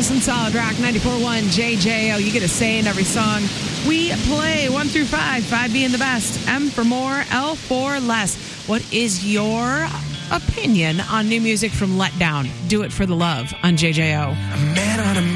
Listen, Solid Rock 94.1 JJO. You get a say in every song we play. 1 through 5, 5 being the best, M for more, L for less. What is your opinion on new music from Letdown? Do it for the love on JJO. A man on a